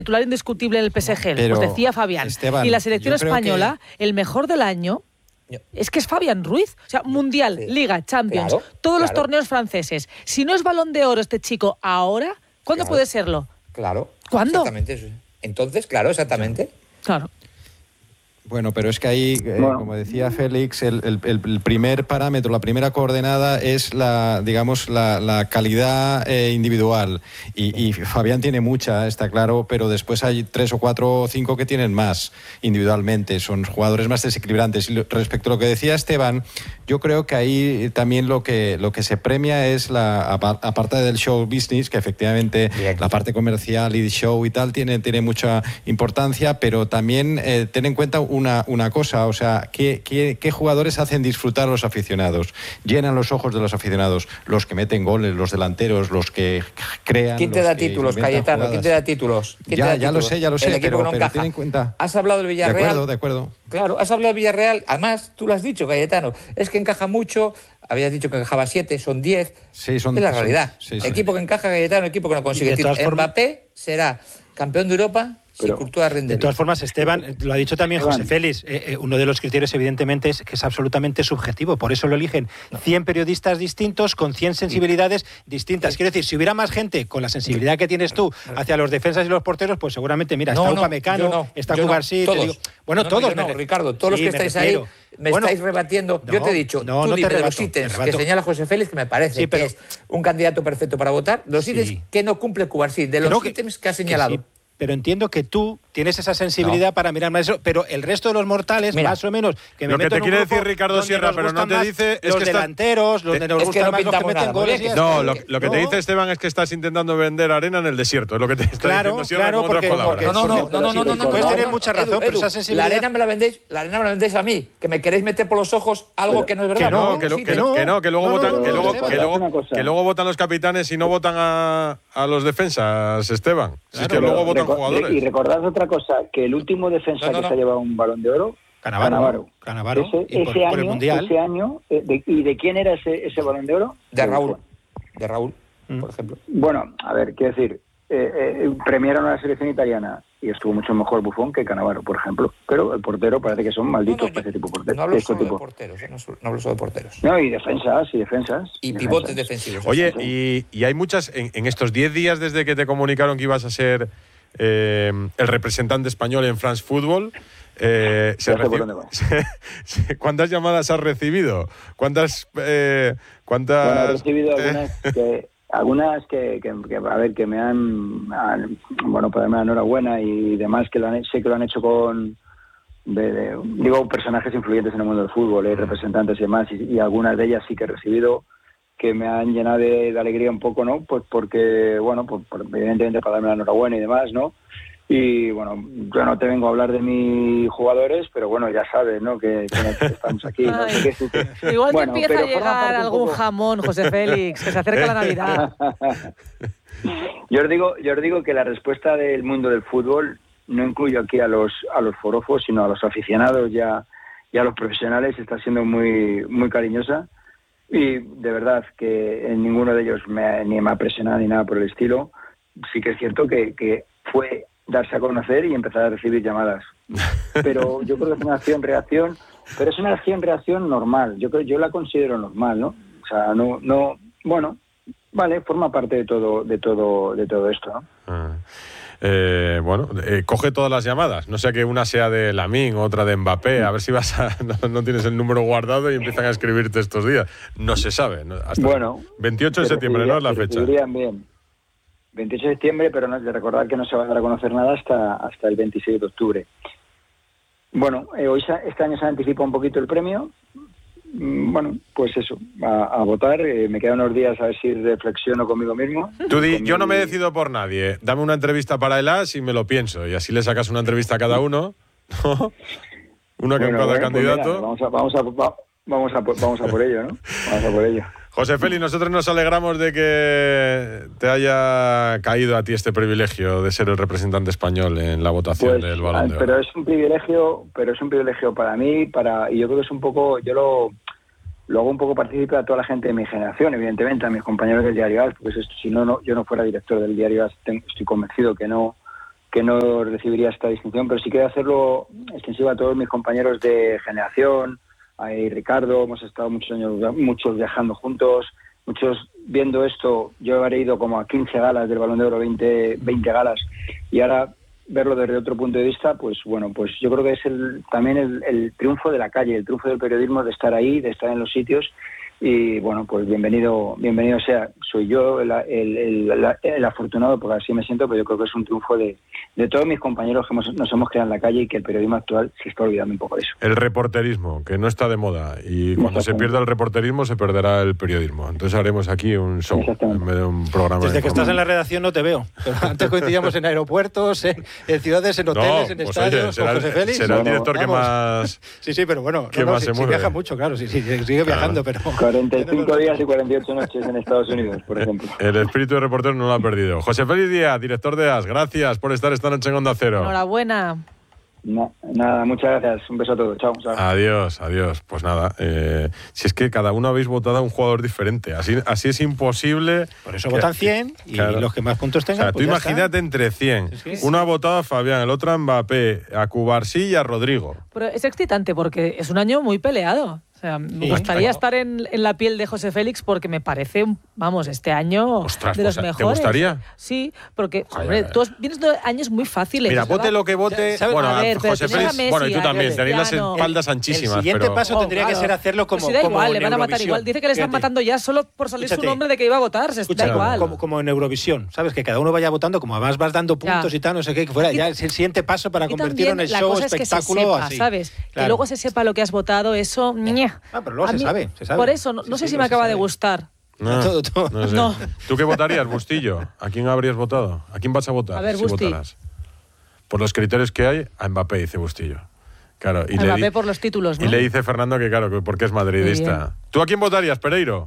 titular indiscutible en el PSG, Pero, os decía Fabián. Esteban, y la selección española, el mejor del año, es que es Fabián Ruiz. O sea, Mundial, Liga, Champions, todos los torneos franceses. Si no es Balón de Oro este chico ahora, ¿cuándo puede serlo? Claro. ¿Cuándo? Exactamente. Entonces, claro, exactamente. Claro. Bueno, pero es que ahí, como decía Félix, el primer parámetro, la primera coordenada es la calidad individual. Y Fabián tiene mucha, está claro, pero después hay 3 o 4 o 5 que tienen más individualmente. Son jugadores más desequilibrantes. Y respecto a lo que decía Esteban, yo creo que ahí también lo que se premia es aparte del show business, que efectivamente la parte comercial y show y tal tiene mucha importancia, pero también ten en cuenta una cosa, o sea, ¿qué jugadores hacen disfrutar a los aficionados? Llenan los ojos de los aficionados, los que meten goles, los delanteros, los que crean. ¿Quién te da títulos, Cayetano? ¿Quién te da títulos? Ya lo sé, pero ten en cuenta. Has hablado del Villarreal. De acuerdo. Claro, has hablado del Villarreal. Además, tú lo has dicho, Cayetano. Es que encaja mucho. Habías dicho que encajaba 7, son 10. Sí, es la realidad. Equipo que encaja, Cayetano, equipo que no consigue. Mbappé será campeón de Europa. De todas formas, Esteban, lo ha dicho también José Félix, uno de los criterios evidentemente es que es absolutamente subjetivo, por eso lo eligen 100 periodistas distintos con 100 sensibilidades distintas. Quiero decir, si hubiera más gente con la sensibilidad que tienes tú hacia los defensas y los porteros, pues seguramente, mira, está Upamecano, está Cubarsí, todos. Ricardo, todos los que estáis ahí estáis rebatiendo. Yo te he dicho, tú dime de los ítems que señala José Félix, que me parece que es un candidato perfecto para votar, los ítems que no cumple Cubarsí, de los ítems que ha señalado. Pero entiendo que tú tienes esa sensibilidad para mirar más eso, pero el resto de los mortales, más o menos, que me lo que te quiere decir Ricardo Sierra, pero no te dice es los que delanteros, los de nos gustan más los que meten goles. No, lo que te dice Esteban es que estás intentando vender arena en el desierto, es lo que te está diciendo Sierra con otras palabras. No, puedes tener mucha razón, pero esa sensibilidad. La arena me la vendéis a mí, que me queréis meter por los ojos algo que no es verdad. Que luego votan los capitanes y no votan a los defensas, Esteban. Si es que luego votan jugadores. Y recordad otra cosa, que el último defensa que se ha llevado un Balón de Oro, Cannavaro. Ese año, ¿y de quién era ese Balón de Oro? De Raúl, por ejemplo. Bueno, a ver, quiero decir, premiaron a la selección italiana y estuvo mucho mejor Buffon que Cannavaro, por ejemplo. Pero el portero parece que son malditos para ese tipo de porteros. No hablo solo de porteros, no hablo solo de porteros. No, y defensas. Y pivotes defensivos. Oye, y hay muchas, en estos 10 días desde que te comunicaron que ibas a ser el representante español en France Football, ¿cuántas llamadas has recibido? ¿Cuántas? Bueno, he recibido algunas que a ver, que me han para darme la enhorabuena y demás, que sé que lo han hecho con digo, personajes influyentes en el mundo del fútbol, representantes y demás, y algunas de ellas sí que he recibido, que me han llenado de alegría un poco, ¿no? Pues porque, evidentemente para darme la enhorabuena y demás, ¿no? Y bueno, yo no te vengo a hablar de mis jugadores, pero bueno, ya sabes, ¿no? Que estamos aquí. ¿no? Igual que empieza a llegar algún jamón, José Félix, que se acerca la Navidad. Yo os digo que la respuesta del mundo del fútbol no incluyo aquí a los forofos, sino a los aficionados y a los profesionales, está siendo muy, muy cariñosa. Y de verdad que en ninguno de ellos ni me ha presionado ni nada por el estilo. Sí que es cierto que fue darse a conocer y empezar a recibir llamadas. Pero yo creo que es una acción-reacción, pero es una acción-reacción normal. Yo la considero normal, ¿no? O sea, no, bueno, vale, forma parte de todo esto, ¿no? Coge todas las llamadas, no sea que una sea de Lamine, otra de Mbappé, a ver si no tienes el número guardado y empiezan a escribirte estos días. No se sabe, ¿no? Hasta 28 de septiembre, ¿no? Es la fecha. Bien. 28 de septiembre, pero no es de recordar que no se va a dar a conocer nada hasta el 26 de octubre. Bueno, este año se anticipa un poquito el premio. Bueno, pues eso, a votar. Me quedan unos días a ver si reflexiono conmigo mismo. Tú yo no me decido por nadie. Dame una entrevista para el AS y me lo pienso. Y así le sacas una entrevista a cada uno. Una con cada candidato. Pues mira, vamos a por ello, ¿no? Vamos a por ello. José Félix, nosotros nos alegramos de que te haya caído a ti este privilegio de ser el representante español en la votación del Balón de Oro. Pero es un privilegio para mí, y yo creo que es un poco, yo lo hago un poco partícipe a toda la gente de mi generación, evidentemente, a mis compañeros del Diario AS, porque si no, yo no fuera director del Diario AS, estoy convencido que no que no recibiría esta distinción, pero sí quiero hacerlo extensiva a todos mis compañeros de generación, a Ricardo, hemos estado muchos viajando juntos, muchos viendo esto. Yo habré ido como a 15 galas del Balón de Oro, 20 galas, y ahora verlo desde otro punto de vista, pues bueno, pues yo creo que es también el triunfo de la calle, el triunfo del periodismo, de estar ahí, de estar en los sitios. Y bueno, pues bienvenido sea. Soy yo el afortunado, porque así me siento, pero yo creo que es un triunfo de todos mis compañeros que nos hemos quedado en la calle y que el periodismo actual se está olvidando un poco de eso. El reporterismo, que no está de moda, y cuando se pierda el reporterismo se perderá el periodismo. Entonces haremos aquí un show en vez de un programa. Desde que estás en la redacción no te veo, pero antes coincidíamos en aeropuertos, en ciudades, en hoteles, en estadios, con José Félix. Será el director que más... Sí, pero bueno, se mueve. Viaja mucho, claro, sigue viajando, pero... 45 días y 48 noches en Estados Unidos, por ejemplo. El espíritu de reportero no lo ha perdido. José Félix Díaz, director de AS, gracias por estar esta noche en Onda Cero. Enhorabuena. Nada, muchas gracias. Un beso a todos. Chao. Adiós. Pues nada, si es que cada uno habéis votado a un jugador diferente, así es imposible. Por eso votan 100 y los que más puntos tengan. O sea, pues tú imagínate entre 100. Es que uno ha votado a Fabián, el otro a Mbappé, a Cubarsí y a Rodrigo. Pero es excitante porque es un año muy peleado. O sea, me gustaría estar en la piel de José Félix porque me parece, este año de los mejores. ¿Te gustaría? Sí, porque, hombre, tú vienes de años muy fáciles. Mira, vote lo que vote. Bueno, José Félix, y tú también, tenéis las espaldas anchísimas. El siguiente paso tendría que ser hacerlo como da igual, le van a matar igual. Dice que le están matando ya solo por salir su nombre de que iba a votar. Da igual. Como en Eurovisión, ¿sabes? Que cada uno vaya votando, como además vas dando puntos y tal, no sé qué, que fuera ya es el siguiente paso para convertirlo en el show, espectáculo así. ¿Sabes? Que luego se sepa lo que has votado, eso... Pero luego se sabe. Por eso, no sé si me acaba de gustar. No sé. ¿Tú qué votarías, Bustillo? ¿A quién habrías votado? ¿A quién vas a votar? A ver, si votaras. Por los criterios que hay, a Mbappé, dice Bustillo. Claro, y Mbappé por los títulos, ¿no? Y le dice Fernando que claro, porque es madridista. ¿Tú a quién votarías, Pereiro?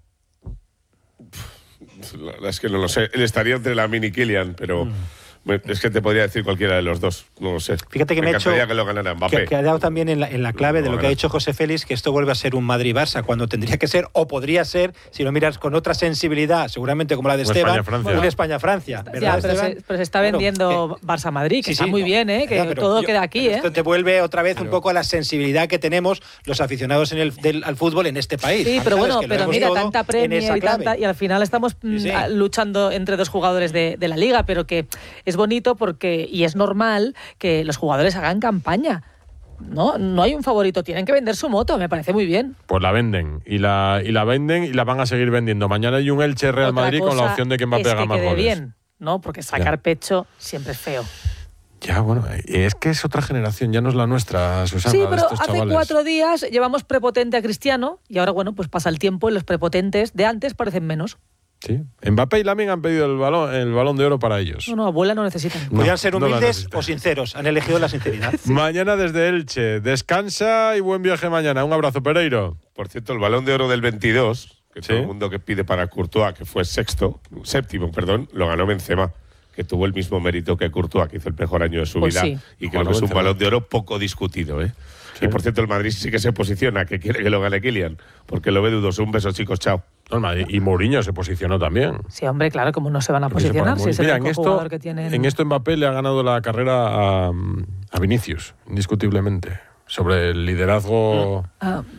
La verdad es que no lo sé. Él estaría entre Lamine y Kylian, pero... Es que te podría decir cualquiera de los dos, no lo sé. Fíjate que me encantaría que lo ganara Mbappé. Que ha dado también en la clave de lo que ha dicho José Félix, que esto vuelve a ser un Madrid-Barça, cuando tendría que ser, o podría ser, si lo miras con otra sensibilidad, seguramente como la de Esteban, un España-Francia. Ya, pero se está vendiendo Barça-Madrid, que está muy bien, que todo queda aquí. Esto te vuelve otra vez un poco a la sensibilidad que tenemos los aficionados al fútbol en este país. Sí, pero bueno, pero mira, tanta Premier y al final estamos luchando entre dos jugadores de la Liga, pero que es bonito porque, y es normal, que los jugadores hagan campaña. No hay un favorito, tienen que vender su moto, me parece muy bien. Pues la venden, y la venden y la van a seguir vendiendo. Mañana hay un Elche Real Madrid con la opción de que Mbappé haga más goles. Bien, ¿no? Porque sacar pecho siempre es feo. Ya, bueno, es que es otra generación, ya no es la nuestra, Susana. Sí, pero de estos hace chavales. 4 días llevamos prepotente a Cristiano y ahora, bueno, pues pasa el tiempo y los prepotentes de antes parecen menos. Sí. Mbappé y Lamine han pedido el balón de oro para ellos. No, abuela no necesitan. Podrían ser humildes o sinceros. Han elegido la sinceridad. Sí. Mañana desde Elche. Descansa y buen viaje mañana. Un abrazo, Pereiro. Por cierto, el balón de oro del 22, que todo el mundo que pide para Courtois, que fue séptimo, lo ganó Benzema, que tuvo el mismo mérito que Courtois, que hizo el mejor año de su vida. Sí. Y creo que es un balón de oro poco discutido, ¿eh? Sí. Y por cierto, el Madrid sí que se posiciona, que quiere que lo gane Kylian, porque lo ve dudoso. Un beso, chicos, chao. Y Mourinho se posicionó también. Sí, hombre, claro, como no se van a posicionar si es el único jugador que tienen. En esto Mbappé le ha ganado la carrera a Vinicius, indiscutiblemente, sobre el liderazgo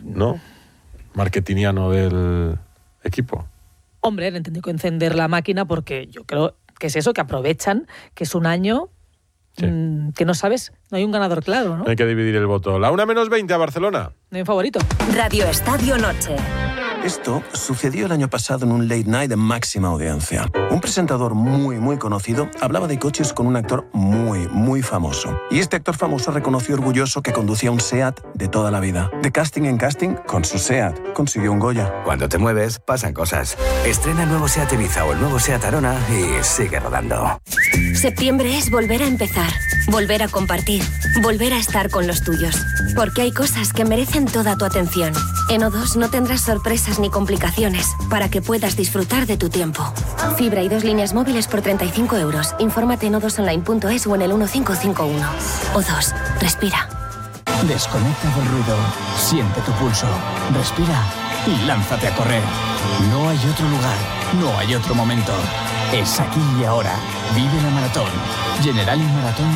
marketingiano del equipo. Hombre, le entendió que encender la máquina porque yo creo que es eso, que aprovechan, que es un año... Sí. Que no sabes, no hay un ganador claro, ¿no? Hay que dividir el voto. La 1:20 a Barcelona. No hay un favorito. Radio Estadio Noche. Esto sucedió el año pasado en un late night de máxima audiencia. Un presentador muy conocido hablaba de coches con un actor muy famoso. Y este actor famoso reconoció orgulloso que conducía un SEAT de toda la vida. De casting en casting, con su SEAT consiguió un Goya. Cuando te mueves, pasan cosas. Estrena el nuevo SEAT Ibiza o el nuevo SEAT Arona y sigue rodando. Septiembre es volver a empezar, volver a compartir, volver a estar con los tuyos. Porque hay cosas que merecen toda tu atención. En O2 no tendrás sorpresas ni complicaciones para que puedas disfrutar de tu tiempo. Fibra y 2 líneas móviles por 35 €. Infórmate en o2online.es o en el 1551. O2. Respira. Desconecta del ruido. Siente tu pulso. Respira y lánzate a correr. No hay otro lugar. No hay otro momento. es aquí y ahora. Vive la maratón. Generali Maratón